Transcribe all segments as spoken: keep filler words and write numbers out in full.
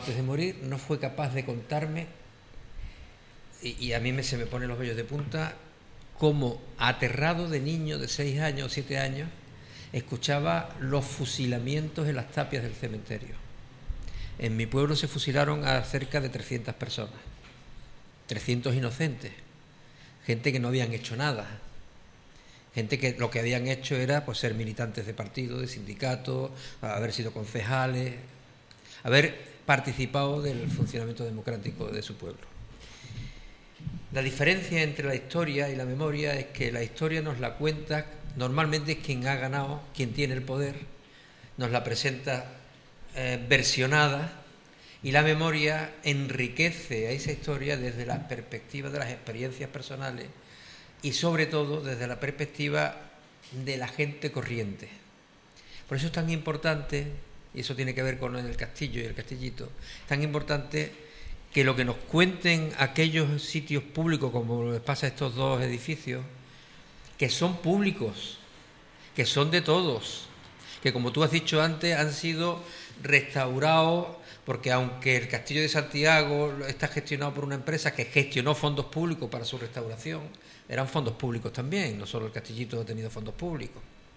antes de morir, no fue capaz de contarme, y, y a mí me, se me ponen los vellos de punta, cómo aterrado de niño de seis años o siete años escuchaba los fusilamientos en las tapias del cementerio. En mi pueblo se fusilaron a cerca de trescientas personas, trescientos inocentes, gente que no habían hecho nada, gente que lo que habían hecho era pues ser militantes de partidos, de sindicatos, haber sido concejales, haber participado del funcionamiento democrático de su pueblo. La diferencia entre la historia y la memoria es que la historia nos la cuenta, normalmente es quien ha ganado, quien tiene el poder, nos la presenta eh, versionada, y la memoria enriquece a esa historia desde la perspectiva de las experiencias personales y sobre todo desde la perspectiva de la gente corriente. Por eso es tan importante, y eso tiene que ver con el castillo y el castillito, tan importante que lo que nos cuenten aquellos sitios públicos, como les pasa a estos dos edificios, que son públicos, que son de todos, que como tú has dicho antes han sido restaurados, porque aunque el Castillo de Santiago está gestionado por una empresa que gestionó fondos públicos para su restauración, eran fondos públicos también, no solo el Castillito ha tenido fondos públicos.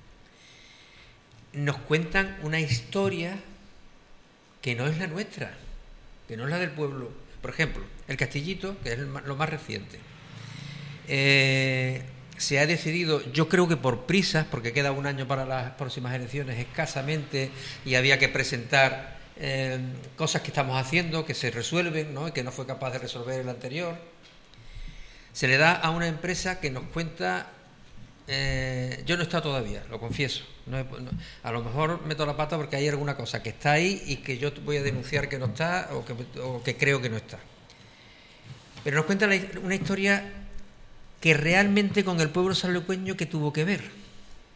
Nos cuentan una historia que no es la nuestra, que no es la del pueblo. Por ejemplo, el Castillito, que es lo más reciente, eh, se ha decidido, yo creo que por prisas, porque queda un año para las próximas elecciones escasamente, y había que presentar eh, cosas que estamos haciendo, que se resuelven, ¿no?, y que no fue capaz de resolver el anterior. Se le da a una empresa que nos cuenta, eh, yo no he estado todavía, lo confieso, no he, no, a lo mejor meto la pata porque hay alguna cosa que está ahí y que yo voy a denunciar que no está o que, o que creo que no está. Pero nos cuenta la, una historia que realmente con el pueblo sanluqueño que tuvo que ver.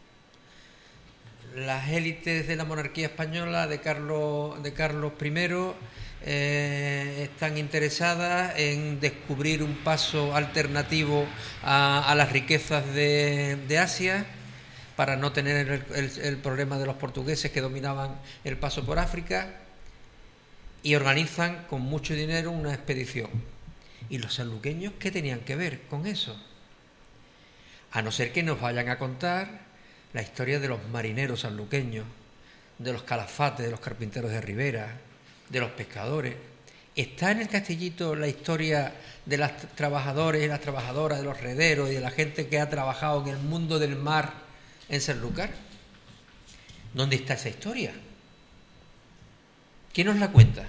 Las élites de la monarquía española de Carlos, de Carlos primero eh, están interesadas en descubrir un paso alternativo a, a las riquezas de, de Asia, para no tener el, el, el problema de los portugueses que dominaban el paso por África, y organizan con mucho dinero una expedición. ¿Y los sanluqueños qué tenían que ver con eso? A no ser que nos vayan a contar la historia de los marineros sanluqueños, de los calafates, de los carpinteros de Ribera, de los pescadores. ¿Está en el Castillito la historia de los trabajadores y las trabajadoras, de los rederos y de la gente que ha trabajado en el mundo del mar en Sanlúcar? ¿Dónde está esa historia? ¿Quién nos la cuenta?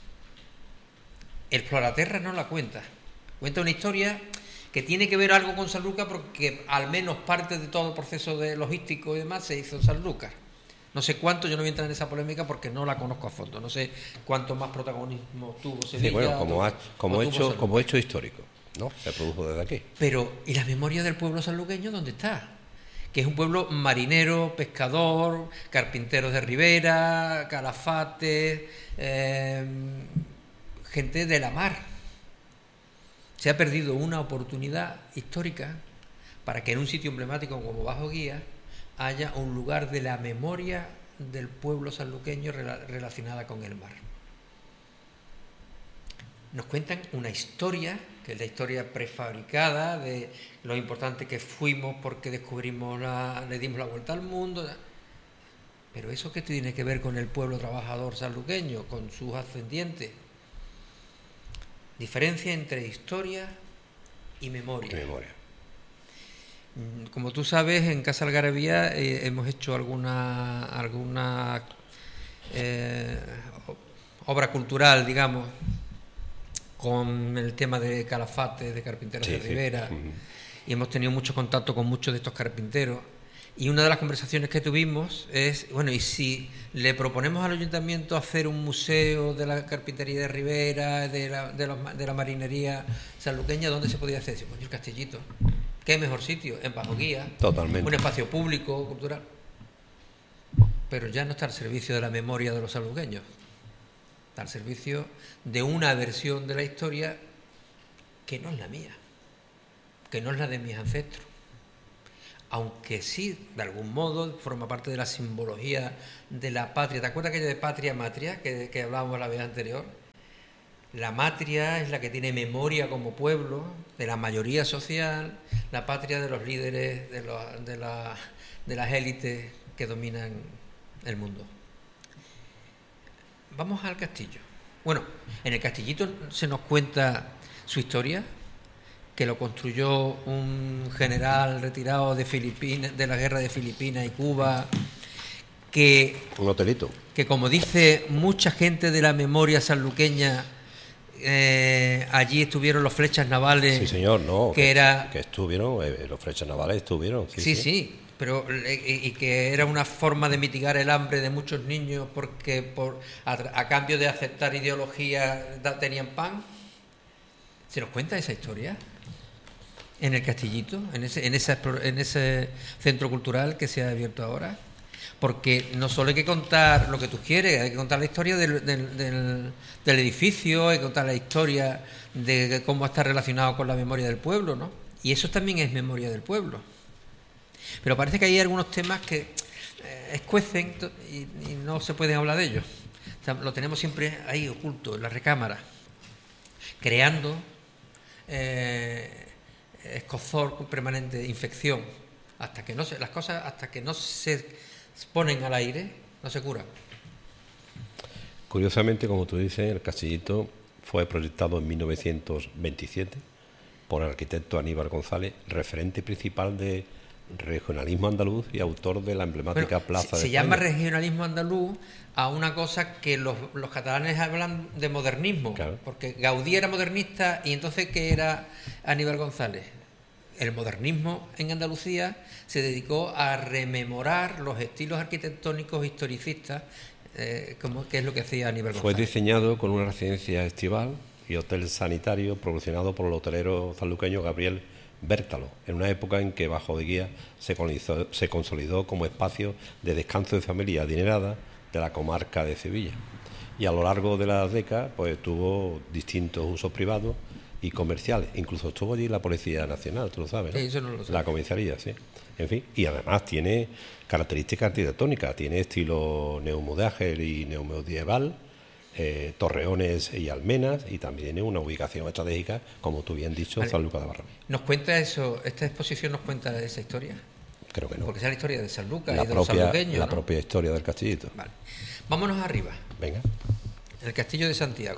El Exploraterra no la cuenta. Cuenta una historia que tiene que ver algo con Sanlúcar, porque al menos parte de todo el proceso de logístico y demás se hizo en Sanlúcar. No sé cuánto, yo no voy a entrar en esa polémica porque no la conozco a fondo. No sé cuánto más protagonismo tuvo Sevilla. Sí, bueno, como, o, ha, como, o hecho, como hecho histórico, ¿no? Se produjo desde aquí. Pero, ¿y la memoria del pueblo sanluqueño dónde está? Que es un pueblo marinero, pescador, carpinteros de Ribera, calafates, eh, gente de la mar. Se ha perdido una oportunidad histórica para que en un sitio emblemático como Bajo Guía haya un lugar de la memoria del pueblo sanluqueño relacionada con el mar. Nos cuentan una historia, que es la historia prefabricada de lo importante que fuimos porque descubrimos la, le dimos la vuelta al mundo. Pero eso que tiene que ver con el pueblo trabajador sanluqueño, con sus ascendientes. Diferencia entre historia y memoria. Y memoria. Como tú sabes, en Casa Algarabía eh, hemos hecho alguna alguna eh, obra cultural, digamos, con el tema de calafates, de carpinteros, sí, de Ribera, sí. Uh-huh. Y hemos tenido mucho contacto con muchos de estos carpinteros. Y una de las conversaciones que tuvimos es, bueno, ¿y si le proponemos al ayuntamiento hacer un museo de la carpintería de Ribera, de la, de los, de la marinería sanluqueña, dónde se podía hacer? Dice, pues el Castillito. ¿Qué mejor sitio? En Bajo Guía. Totalmente. Un espacio público, cultural. Pero ya no está al servicio de la memoria de los sanluqueños. Está al servicio de una versión de la historia que no es la mía, que no es la de mis ancestros. Aunque sí, de algún modo, forma parte de la simbología de la patria. ¿Te acuerdas aquella de patria matria que, que hablábamos la vez anterior? La matria es la que tiene memoria como pueblo, de la mayoría social, la patria de los líderes, de, los, de, la, de las élites que dominan el mundo. Vamos al castillo. Bueno, en el castillito se nos cuenta su historia, que lo construyó un general retirado de Filipinas, de la guerra de Filipinas y Cuba, que, un hotelito, que como dice mucha gente de la memoria sanluqueña, eh, allí estuvieron los flechas navales. Sí, señor, no, que, que era que estuvieron, eh, los flechas navales estuvieron. Sí, sí, sí, sí, pero y, y que era una forma de mitigar el hambre de muchos niños porque por a, a cambio de aceptar ideología da, tenían pan. ¿Se nos cuenta esa historia? En el castillito, en ese, en esa, en ese centro cultural que se ha abierto ahora. Porque no solo hay que contar lo que tú quieres, hay que contar la historia del, del, del, del edificio, hay que contar la historia de cómo está relacionado con la memoria del pueblo, ¿no? Y eso también es memoria del pueblo. Pero parece que hay algunos temas que eh, escuecen y, y no se pueden hablar de ellos. O sea, lo tenemos siempre ahí oculto, en la recámara, creando eh, escozor permanente, infección, hasta que no se, las cosas hasta que no se ponen al aire, no se curan. Curiosamente, como tú dices, el castillito fue proyectado en mil novecientos veintisiete por el arquitecto Aníbal González, referente principal de regionalismo andaluz y autor de la emblemática bueno, Plaza se, de se España. llama regionalismo andaluz a una cosa que los, los catalanes hablan de modernismo, claro. Porque Gaudí era modernista y entonces ¿qué era Aníbal González? El modernismo en Andalucía se dedicó a rememorar los estilos arquitectónicos historicistas, eh, como que es lo que hacía Aníbal González. Fue diseñado con una residencia estival y hotel sanitario proporcionado por el hotelero sanluqueño Gabriel Bértalo, en una época en que Bajo de Guía se consolidó, se consolidó como espacio de descanso de familia adinerada de la comarca de Sevilla. Y a lo largo de las décadas pues tuvo distintos usos privados y comerciales. Incluso estuvo allí la Policía Nacional, tú lo sabes, ¿no? Sí, eso no lo sé. La comisaría, sí. En fin, y además tiene características arquitectónicas, tiene estilo neomodágel y neomedieval, eh, torreones y almenas, y también tiene una ubicación estratégica, como tú bien dicho, vale. Sanlúcar de Barrameda. ¿Nos cuenta eso, esta exposición nos cuenta esa historia? Creo que no. Porque esa es la historia de Sanlúcar La y de los propia, sanluqueños, la ¿no? propia historia del castillito. Vale. Vámonos arriba. Venga. El Castillo de Santiago.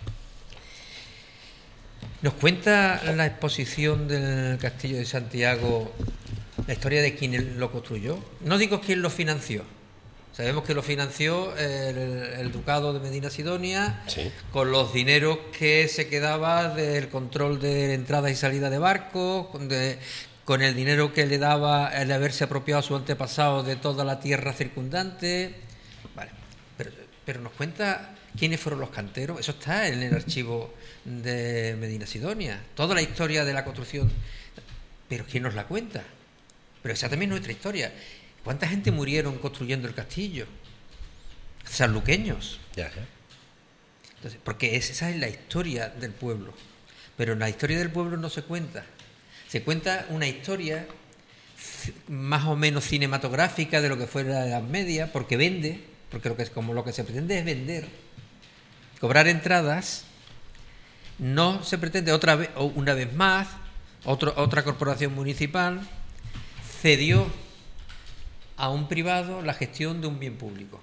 ¿Nos cuenta la exposición del Castillo de Santiago la historia de quién lo construyó? No digo quién lo financió. Sabemos que lo financió el, el Ducado de Medina Sidonia, sí, con los dineros que se quedaba del control de entrada y salida de barcos, con, de, con el dinero que le daba el haberse apropiado a su antepasado de toda la tierra circundante. Vale, pero, pero nos cuenta quiénes fueron los canteros. Eso está en el archivo de Medina Sidonia, toda la historia de la construcción. Pero ¿quién nos la cuenta? Pero esa también es nuestra historia. ¿Cuánta gente murieron construyendo el castillo? Sanluqueños. Ya, ya. Entonces, porque esa es la historia del pueblo. Pero en la historia del pueblo no se cuenta. Se cuenta una historia más o menos cinematográfica de lo que fue la Edad Media, porque vende, porque lo que es, como lo que se pretende es vender, cobrar entradas. No se pretende otra vez, o una vez más, otro, otra corporación municipal cedió a un privado la gestión de un bien público.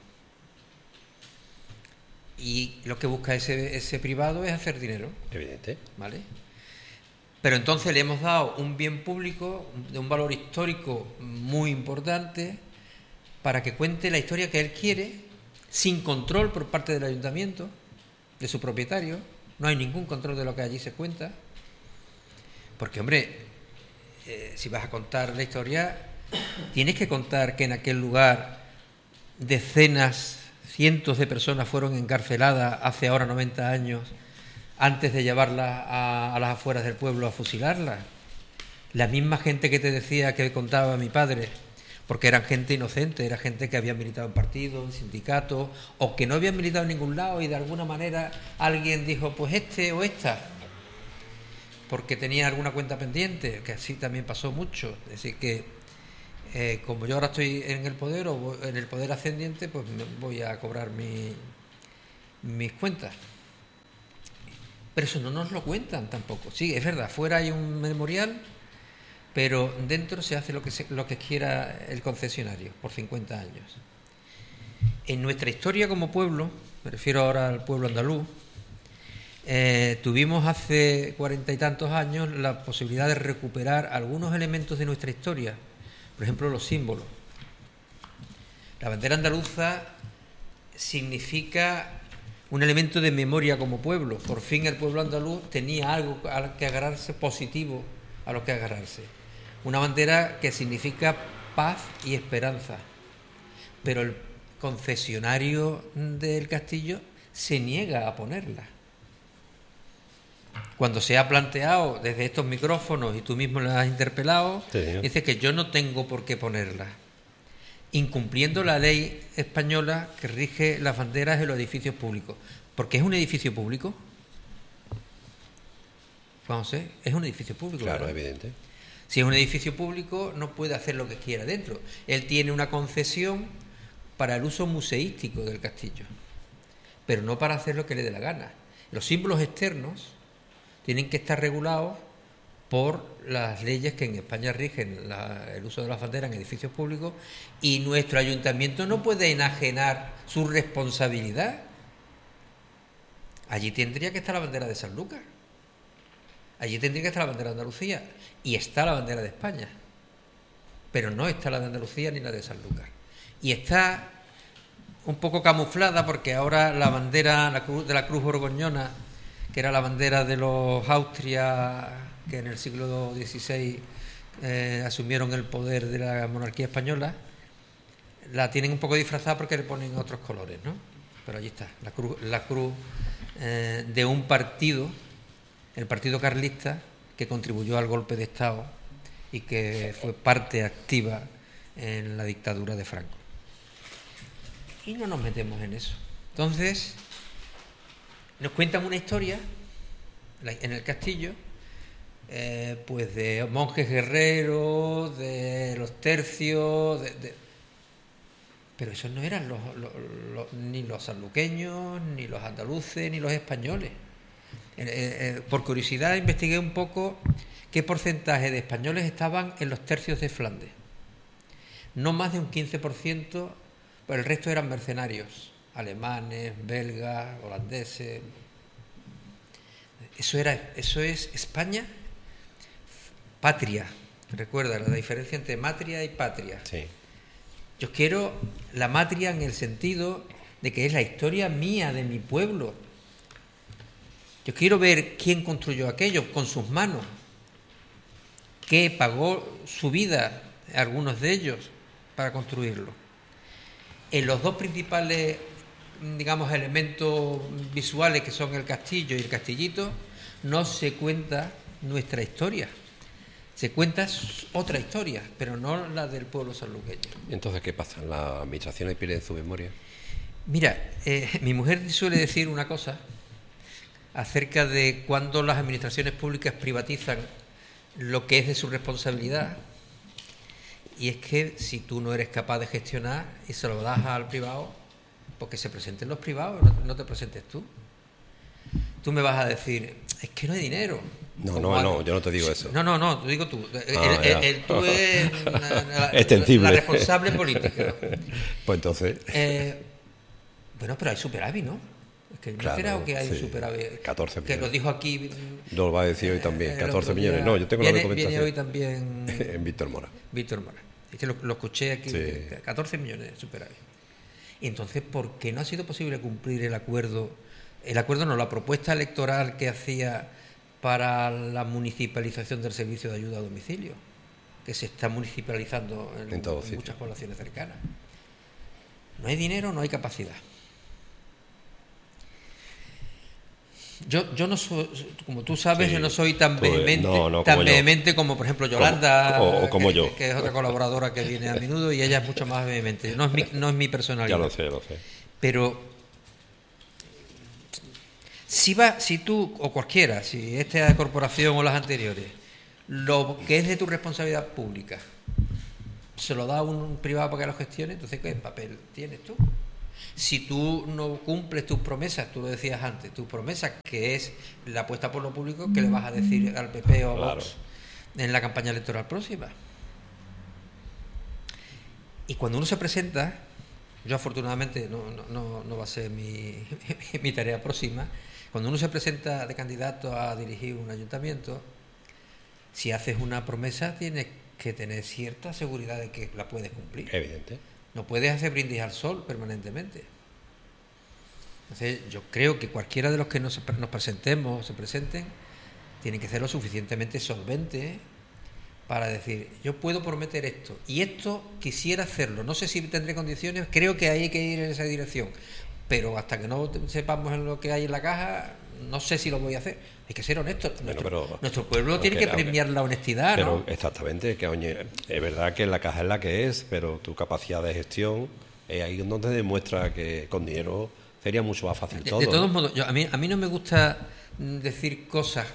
Y lo que busca ese, ese privado es hacer dinero. Evidente. ¿Vale? Pero entonces le hemos dado un bien público de un valor histórico muy importante para que cuente la historia que él quiere, sin control por parte del ayuntamiento, de su propietario. No hay ningún control de lo que allí se cuenta. Porque, hombre, eh, si vas a contar la historia, tienes que contar que en aquel lugar decenas, cientos de personas fueron encarceladas hace ahora noventa años antes de llevarlas a, a las afueras del pueblo a fusilarlas. La misma gente que te decía, que contaba mi padre, porque eran gente inocente, era gente que había militado en partidos, en sindicatos, o que no había militado en ningún lado y de alguna manera alguien dijo, pues este o esta, porque tenía alguna cuenta pendiente, que así también pasó mucho. Es decir, que eh, como yo ahora estoy en el poder o en el poder ascendiente, pues me voy a cobrar mi, mis cuentas. Pero eso no nos lo cuentan tampoco. Sí, es verdad, fuera hay un memorial, pero dentro se hace lo que, se, lo que quiera el concesionario por cincuenta años. En nuestra historia como pueblo, me refiero ahora al pueblo andaluz, eh, tuvimos hace cuarenta y tantos años la posibilidad de recuperar algunos elementos de nuestra historia, por ejemplo los símbolos. La bandera andaluza significa un elemento de memoria como pueblo. Por fin el pueblo andaluz tenía algo a lo que agarrarse, positivo a lo que agarrarse. Una bandera que significa paz y esperanza. Pero el concesionario del castillo se niega a ponerla. Cuando se ha planteado desde estos micrófonos, y tú mismo la has interpelado, sí, dice que yo no tengo por qué ponerla, incumpliendo la ley española que rige las banderas en los edificios públicos. ¿Porque es un edificio público? Vamos a ver, es un edificio público. Claro, ¿verdad? Evidente. Si es un edificio público, no puede hacer lo que quiera dentro. Él tiene una concesión para el uso museístico del castillo, pero no para hacer lo que le dé la gana. Los símbolos externos tienen que estar regulados por las leyes que en España rigen la, el uso de las banderas en edificios públicos, y nuestro ayuntamiento no puede enajenar su responsabilidad. Allí tendría que estar la bandera de Sanlúcar, allí tendría que estar la bandera de Andalucía, y está la bandera de España, pero no está la de Andalucía ni la de Sanlúcar, y está un poco camuflada porque ahora la bandera la cruz, de la Cruz Borgoñona, que era la bandera de los Austrias, que en el siglo dieciséis eh, asumieron el poder de la monarquía española, la tienen un poco disfrazada porque le ponen otros colores, ¿no? Pero allí está, la cruz, la cruz eh, de un partido, el Partido Carlista, que contribuyó al golpe de Estado y que fue parte activa en la dictadura de Franco. Y no nos metemos en eso. Entonces, nos cuentan una historia en el castillo, eh, pues de monjes guerreros, de los tercios, de, de... pero esos no eran los, los, los, ni los sanluqueños, ni los andaluces, ni los españoles. Eh, eh, por curiosidad investigué un poco qué porcentaje de españoles estaban en los tercios de Flandes. No más de un quince por ciento, pero el resto eran mercenarios, alemanes, belgas, holandeses. Eso era, eso es España, patria. Recuerda la diferencia entre matria y patria. Sí. Yo quiero la matria en el sentido de que es la historia mía, de mi pueblo. Yo quiero ver quién construyó aquello con sus manos, qué pagó su vida, algunos de ellos, para construirlo. En los dos principales, digamos, elementos visuales, que son el castillo y el castillito, no se cuenta nuestra historia. Se cuenta otra historia, pero no la del pueblo sanluqueño. Entonces, ¿qué pasa? ¿La administración pierde su memoria? Mira, eh, mi mujer suele decir una cosa acerca de cuando las administraciones públicas privatizan lo que es de su responsabilidad, y es que si tú no eres capaz de gestionar y se lo das al privado, porque se presenten los privados, no, no te presentes tú. Tú me vas a decir, es que no hay dinero. No, no, no, yo no te digo eso. No, no, no, te digo tú. Ah, el, el, el, tú es la, la, extensible. La responsable política. Pues entonces... Eh, bueno, pero hay superávit, ¿no? Es que claro, no creo que hay sí. un superávit. catorce millones. Que lo dijo aquí... No lo va a decir hoy también, catorce millones. No, yo tengo viene, la documentación. Viene hoy también... en Víctor Mora. Víctor Mora. Es que lo, lo escuché aquí, sí. catorce millones de superávit. Y entonces, ¿por qué no ha sido posible cumplir el acuerdo? El acuerdo no, la propuesta electoral que hacía para la municipalización del servicio de ayuda a domicilio, que se está municipalizando en, en, todo en sitio. muchas poblaciones cercanas. No hay dinero, no hay capacidad. Yo, yo no soy, como tú sabes, sí, yo no soy tan vehemente, no, no, tan como, vehemente como, por ejemplo, Yolanda, como, o, o como que, yo. que es otra colaboradora que viene a menudo, y ella es mucho más vehemente. No es mi, no es mi personalidad. Ya lo sé, lo sé. Pero si va, si tú o cualquiera, si esta corporación o las anteriores, lo que es de tu responsabilidad pública se lo da a un privado para que lo gestione, entonces ¿qué papel tienes tú? Si tú no cumples tus promesas, tú lo decías antes, tus promesas, que es la apuesta por lo público, ¿qué le vas a decir al P P o a Claro. Vox en la campaña electoral próxima? Y cuando uno se presenta, yo afortunadamente no, no, no, no va a ser mi, mi tarea próxima, cuando uno se presenta de candidato a dirigir un ayuntamiento, si haces una promesa tienes que tener cierta seguridad de que la puedes cumplir. Evidente. No puedes hacer brindis al sol permanentemente. Entonces, yo creo que cualquiera de los que nos, nos presentemos o se presenten tienen que ser lo suficientemente solventes para decir, yo puedo prometer esto y esto quisiera hacerlo, no sé si tendré condiciones, creo que hay que ir en esa dirección, pero hasta que no sepamos en lo que hay en la caja, no sé si lo voy a hacer. Hay que ser honestos. Bueno, nuestro, pero, nuestro pueblo aunque, tiene que premiar aunque, la honestidad, pero ¿no? Exactamente, que oye, es verdad que la caja es la que es, pero tu capacidad de gestión es ahí donde demuestra que con dinero sería mucho más fácil de, todo. De todos ¿no? modos, yo, a, mí, a mí no me gusta decir cosas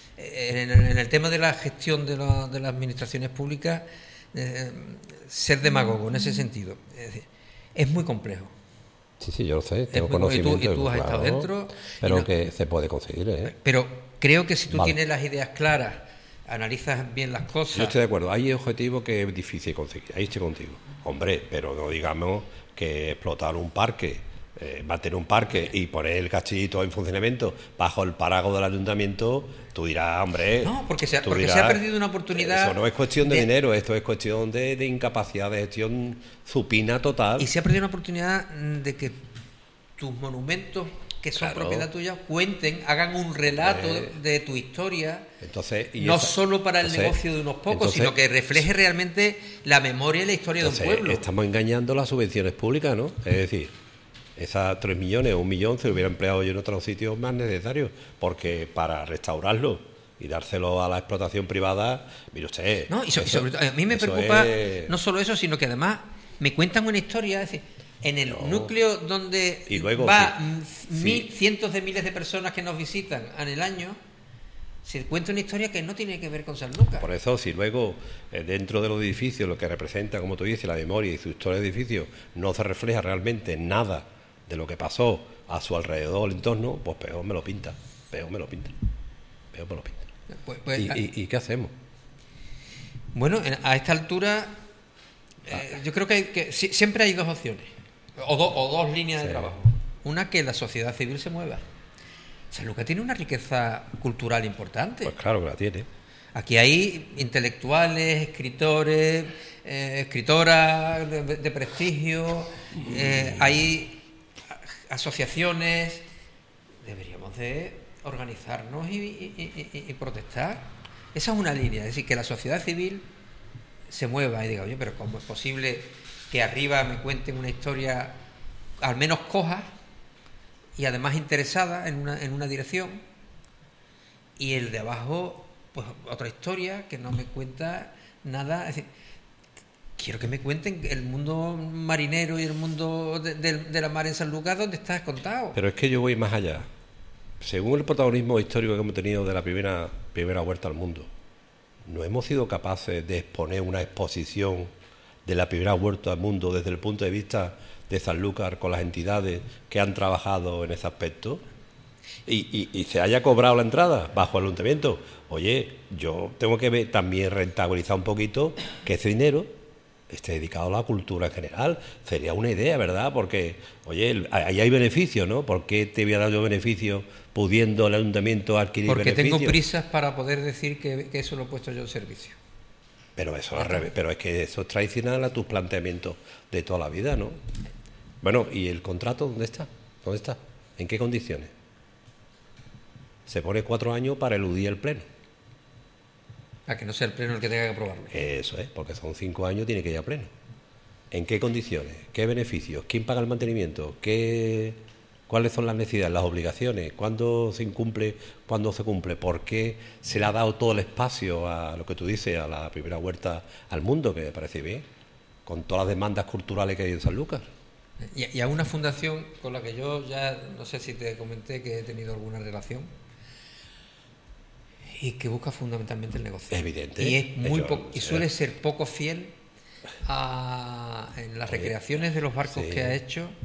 en el, en el tema de la gestión de, la, de las administraciones públicas, eh, ser demagogo en ese sentido. Es decir, es muy complejo. Sí, sí, yo lo sé, tengo muy, conocimiento. Y tú, y tú has claro, estado dentro. Pero no, que se puede conseguir, ¿eh? Pero creo que si tú vale. tienes las ideas claras, analizas bien las cosas... Yo estoy de acuerdo, hay objetivos que es difícil conseguir, ahí estoy contigo. Hombre, pero no digamos que explotar un parque, eh, mantener un parque y poner el cachillito en funcionamiento bajo el paraguas del ayuntamiento, tú dirás, hombre... No, porque se ha, tú porque dirás, se ha perdido una oportunidad... Eso no es cuestión de, de dinero, esto es cuestión de, de incapacidad de gestión supina total. Y se ha perdido una oportunidad de que tus monumentos, que son claro. propiedad tuya, cuenten, hagan un relato eh, de tu historia, entonces, y no esa, solo para el entonces, negocio de unos pocos, entonces, sino que refleje realmente la memoria y la historia entonces, de un pueblo. Estamos engañando las subvenciones públicas, ¿no? Es decir, esas tres millones o un millón se hubiera empleado yo en otros sitios más necesarios, porque para restaurarlo y dárselo a la explotación privada, mire usted... No, y, so, eso, y sobre todo, a mí me preocupa es... no solo eso, sino que además me cuentan una historia, es decir, en el no. núcleo donde y luego, va sí, mil, sí. cientos de miles de personas que nos visitan en el año, se cuenta una historia que no tiene que ver con Sanlúcar. Por eso, si luego eh, dentro de los edificios lo que representa, como tú dices, la memoria y su historia de edificio no se refleja realmente nada de lo que pasó a su alrededor, el entorno, pues peor me lo pinta, peor me lo pinta, peor me lo pinta. Pues, pues, ¿Y, y, ¿Y qué hacemos? Bueno, a esta altura eh, yo creo que, hay, que siempre hay dos opciones o, do, o dos líneas sí. de trabajo. Una, que la sociedad civil se mueva. Sanlúcar tiene una riqueza cultural importante. Pues claro que la tiene. Aquí hay intelectuales, escritores, eh, escritoras de, de prestigio, eh, hay asociaciones. Deberíamos de organizarnos y, y, y, y protestar. Esa es una línea, es decir, que la sociedad civil se mueva y diga, oye, pero ¿cómo es posible que arriba me cuenten una historia al menos coja y además interesada en una, en una dirección, y el de abajo, pues otra historia que no me cuenta nada? Es decir, quiero que me cuenten el mundo marinero y el mundo de, de, de la mar en Sanlúcar, donde está contado. Pero es que yo voy más allá. Según el protagonismo histórico que hemos tenido de la primera, primera vuelta al mundo, ¿no hemos sido capaces de exponer una exposición de la primera vuelta al mundo desde el punto de vista de Sanlúcar con las entidades que han trabajado en ese aspecto? Y, y, y se haya cobrado la entrada bajo el ayuntamiento. Oye, yo tengo que ver, también rentabilizar un poquito que ese dinero esté dedicado a la cultura en general. Sería una idea, ¿verdad? Porque, oye, ahí hay beneficios, ¿no? ¿Por qué te voy a dar yo beneficios pudiendo el ayuntamiento adquirir Porque beneficios? tengo prisas para poder decir que, que eso lo he puesto yo en servicio. Pero eso al revés, pero es que eso es tradicional a tus planteamientos de toda la vida, ¿no? Bueno, ¿y el contrato dónde está? ¿Dónde está? ¿En qué condiciones? Se pone cuatro años para eludir el pleno. A que no sea el pleno el que tenga que aprobarlo. Eso es, porque son cinco años, tiene que ir a pleno. ¿En qué condiciones? ¿Qué beneficios? ¿Quién paga el mantenimiento? ¿Qué, ¿Cuáles son las necesidades, las obligaciones? ¿Cuándo se incumple? ¿Cuándo se cumple? ¿Por qué se le ha dado todo el espacio a lo que tú dices, a la primera vuelta al mundo, que me parece bien, con todas las demandas culturales que hay en Sanlúcar? Y, y a una fundación con la que yo ya, no sé si te comenté que he tenido alguna relación, y que busca fundamentalmente el negocio. Evidente. Y es muy Yo, poco, y suele ser poco fiel a, en las recreaciones de los barcos sí. que ha hecho,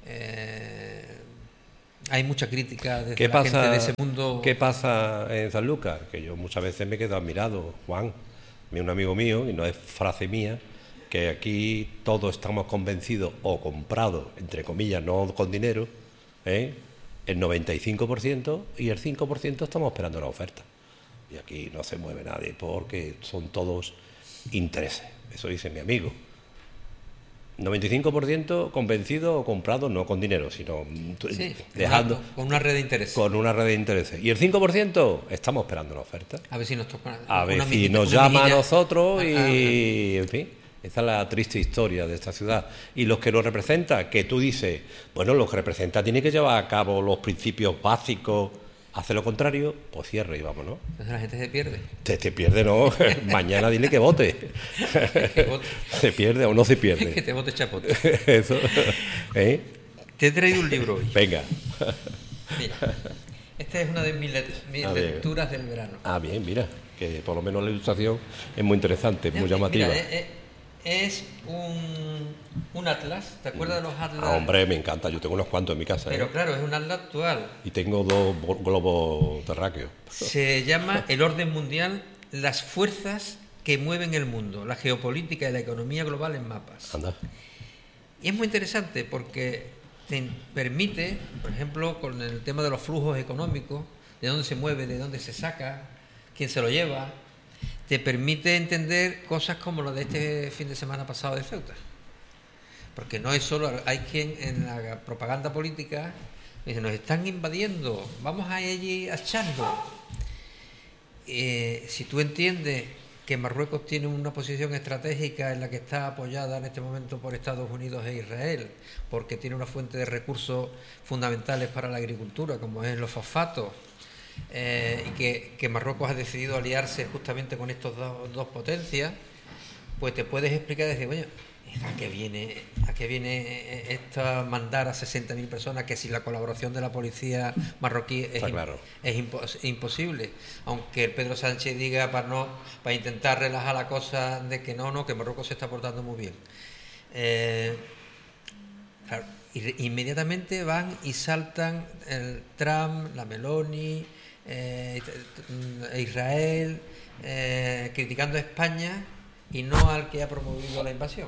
Eh, hay mucha crítica desde ¿Qué la pasa, gente de ese mundo. ¿Qué pasa en Sanlúcar? Que yo muchas veces me quedo admirado, Juan, un amigo mío, y no es frase mía, que aquí todos estamos convencidos o comprados, entre comillas, no con dinero, ¿eh? el noventa y cinco por ciento, y el cinco por ciento estamos esperando la oferta. Y aquí no se mueve nadie porque son todos intereses. Eso dice mi amigo. noventa y cinco por ciento convencido o comprado no con dinero, sino sí, dejando una, con una red de intereses. Con una red de intereses. Y el cinco por ciento estamos esperando la oferta. A ver si nos toca. A ver si mijita, nos llama mijilla. a nosotros y, Ah, ah, en fin, esa es la triste historia de esta ciudad. Y los que lo representan, que tú dices, bueno, los que representa tiene que llevar a cabo los principios básicos, hace lo contrario, pues cierre y vámonos. Entonces la gente se pierde. Te, te pierde, no. Mañana dile que vote. Que vote. Se pierde o no se pierde. Que te vote chapote. Eso. ¿Eh? Te he traído un libro hoy. Venga. Mira, esta es una de mis, let mis lecturas del verano. Ah, bien, mira, que por lo menos la ilustración es muy interesante, muy llamativa. Mira, eh, eh, es un, un atlas, ¿te acuerdas de los atlas? Ah, hombre, me encanta, yo tengo unos cuantos en mi casa. Pero ¿eh? claro, es un atlas actual. Y tengo dos globos terráqueos. Se llama El orden mundial, las fuerzas que mueven el mundo, la geopolítica y la economía global en mapas. Anda. Y es muy interesante porque te permite, por ejemplo, con el tema de los flujos económicos, de dónde se mueve, de dónde se saca, quién se lo lleva, te permite entender cosas como la de este fin de semana pasado de Ceuta. Porque no es solo, hay quien en la propaganda política dice, nos están invadiendo, vamos a allí a echarlo. Eh, si tú entiendes que Marruecos tiene una posición estratégica en la que está apoyada en este momento por Estados Unidos e Israel, porque tiene una fuente de recursos fundamentales para la agricultura, como es los fosfatos, eh, y que, que Marruecos ha decidido aliarse justamente con estas dos, dos potencias, pues te puedes explicar y decir, oye, ¿a qué viene, a qué viene esta mandar a sesenta mil personas que sin la colaboración de la policía marroquí es, claro. es impos imposible? Aunque el Pedro Sánchez diga para no para intentar relajar la cosa de que no, no, que Marruecos se está portando muy bien. Eh, claro, inmediatamente van y saltan el Trump, la Meloni, eh, Israel, eh, criticando a España y no al que ha promovido la invasión.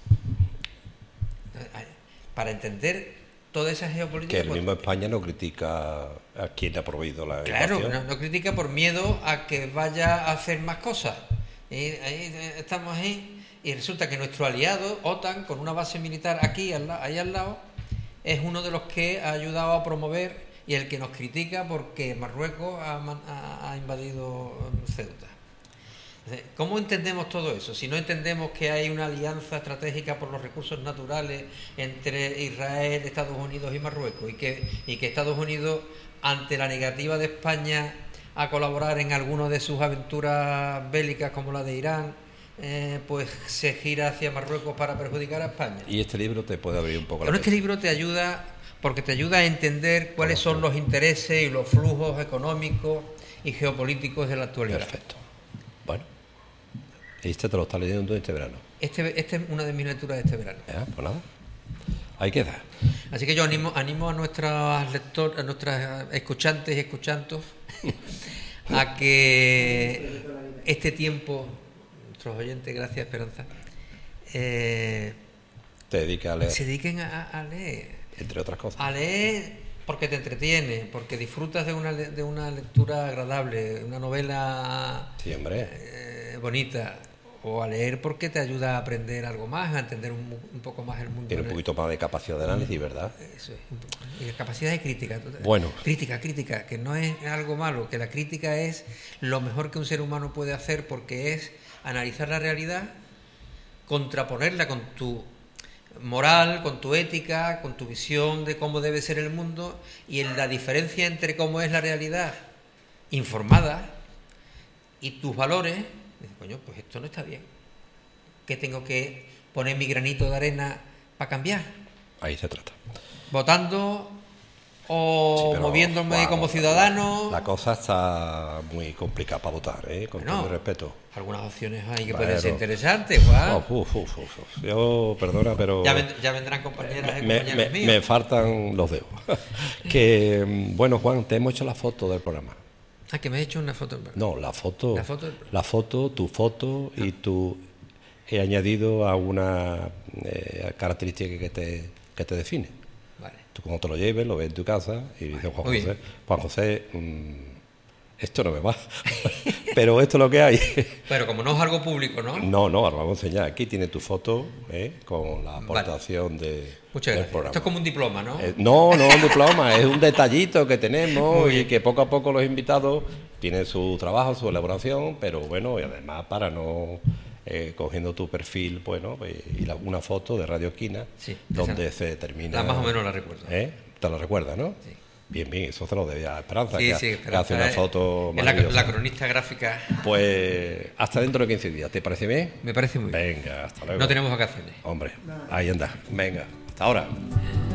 Para entender toda esa geopolítica. Que el mismo España no critica a quien ha promovido la claro, invasión. Claro, no, no critica por miedo a que vaya a hacer más cosas. Y ahí estamos ahí y resulta que nuestro aliado, OTAN, con una base militar aquí, ahí al lado, es uno de los que ha ayudado a promover y el que nos critica porque Marruecos ha, ha, ha invadido Ceuta. ¿Cómo entendemos todo eso? Si no entendemos que hay una alianza estratégica por los recursos naturales entre Israel, Estados Unidos y Marruecos y que, y que Estados Unidos, ante la negativa de España a colaborar en alguna de sus aventuras bélicas como la de Irán, eh, pues se gira hacia Marruecos para perjudicar a España. Y este libro te puede abrir un poco Pero la este mente. libro te ayuda porque te ayuda a entender cuáles son los intereses y los flujos económicos y geopolíticos de la actualidad. Perfecto. Bueno, este te lo estás leyendo este verano. Este, este es una de mis lecturas de este verano. Ya, pues nada, ahí queda. Así que yo animo, animo a nuestras lectores, a nuestras escuchantes y escuchantos a que este tiempo, nuestros oyentes, gracias Esperanza, eh, te dedica a leer. se dediquen a, a leer. Entre otras cosas. A leer porque te entretiene, porque disfrutas de una, de una lectura agradable, una novela sí, hombre. Eh, bonita. O a leer porque te ayuda a aprender algo más, a entender un, un poco más el mundo. Tiene un poquito más de capacidad de análisis, ¿verdad? Eso es. Y de capacidad de crítica. Bueno. Crítica, crítica, que no es algo malo, que la crítica es lo mejor que un ser humano puede hacer porque es analizar la realidad, contraponerla con tu moral, con tu ética, con tu visión de cómo debe ser el mundo y en la diferencia entre cómo es la realidad informada y tus valores. Dice, coño, pues esto no está bien. ¿Qué tengo que poner mi granito de arena para cambiar? Ahí se trata. Votando o Sí, pero, moviéndome Juan, como ciudadano. La cosa está muy complicada para votar, ¿eh? Con Bueno, todo el respeto. Algunas opciones hay que Bueno. pueden ser interesantes, Juan. Uf, uf, uf, uf, uf. Yo, perdona, pero... Ya, ven- ya vendrán compañeras y me, compañeros me- míos. me faltan los dedos. Que, mm, bueno, Juan, te hemos hecho la foto del programa. Ah, que me he hecho una foto. No, la foto, La foto del- la foto, tu foto y tu he añadido a una eh, característica que te, que te define. Vale. Tú cuando te lo lleves, lo ves en tu casa y dices, Juan muy José, bien. Juan José, mm, esto no me va, pero esto es lo que hay. Pero como no es algo público, ¿no? No, no, ahora vamos a enseñar. Aquí tiene tu foto ¿eh? con la aportación de, Muchas del gracias. programa. Esto es como un diploma, ¿no? Eh, no, no es un diploma, es un detallito que tenemos Muy y bien. que poco a poco los invitados tienen su trabajo, su elaboración, pero bueno, y además para no eh, cogiendo tu perfil, bueno, pues, y la- una foto de Radio Esquina, Sí, donde esa- se determina. la más o menos la recuerdo. ¿Eh? ¿Te lo recuerdas, no? Sí. Bien, bien, eso se lo debía a Esperanza, Sí, que, ha- sí, que Esperanza hace una es- foto es la, maravillosa. la cronista gráfica. Pues hasta dentro de quince días, ¿te parece bien? Me parece muy bien. Venga, hasta luego. No tenemos vacaciones. Hombre, ahí anda. Venga, hasta ahora.